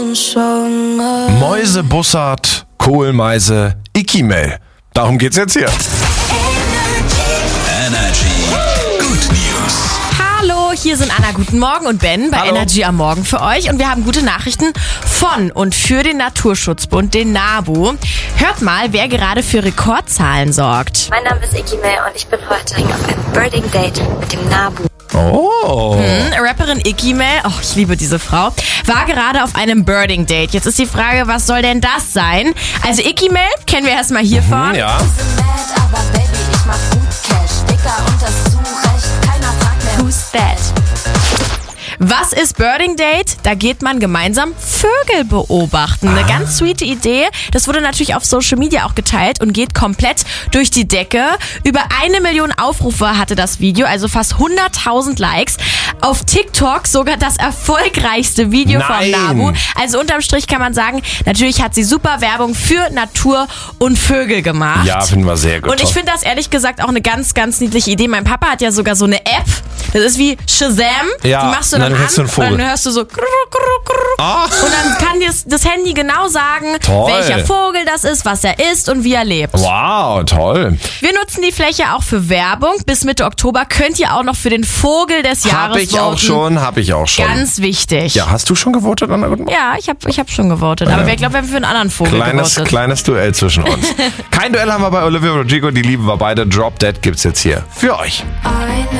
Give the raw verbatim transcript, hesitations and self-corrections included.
Mäuse, Bussard, Kohlmeise, Ikimel. Darum geht's jetzt hier. Energy Good News. Hallo, hier sind Anna, guten Morgen und Ben bei Hallo. Energy am Morgen für euch. Und wir haben gute Nachrichten von und für den Naturschutzbund, den NABU. Hört mal, wer gerade für Rekordzahlen sorgt. Mein Name ist Ikimel und ich bin heute auf einem Birding Date mit dem NABU. Oh. Hm, Rapperin Ikimel, oh, ich liebe diese Frau, war gerade auf einem Birding Date. Jetzt ist die Frage, was soll denn das sein? Also Ikimel kennen wir erstmal hiervon. Hm, ja. Aber Baby, ich mach gut Cash, Dicker und das Zurecht, keiner fragt mehr. Who's that? Was ist Birding Date? Da geht man gemeinsam Vögel beobachten. Eine ganz sweete Idee. Das wurde natürlich auf Social Media auch geteilt und geht komplett durch die Decke. Über eine Million Aufrufe hatte das Video, also fast hunderttausend Likes. Auf TikTok sogar das erfolgreichste Video Nein. vom NABU. Also unterm Strich kann man sagen, natürlich hat sie super Werbung für Natur und Vögel gemacht. Ja, finden wir sehr gut. Und ich finde das ehrlich gesagt auch eine ganz, ganz niedliche Idee. Mein Papa hat ja sogar so eine App. Das ist wie Shazam. Ja, Die machst du und dann, dann hörst du an einen Vogel. und dann hörst du so krrr, krrr, krrr. Ah. Und dann kann dir das- das Handy genau sagen, Toll. welcher Vogel das ist, was er isst und wie er lebt. Wow, toll. Wir nutzen die Fläche auch für Werbung. Bis Mitte Oktober könnt ihr auch noch für den Vogel des Jahres Hab ich auch voten. schon, hab ich auch schon. Ganz wichtig. Ja, hast du schon gewotet, Anna? Guten Morgen. Ja, ich habe ich hab schon gewotet. Aber ich glaube, wir haben für einen anderen Vogel Kleines, gewotet. kleines Duell zwischen uns. Kein Duell haben wir bei Olivia Rodrigo, die lieben wir beide. Drop Dead gibt's jetzt hier für euch. Eine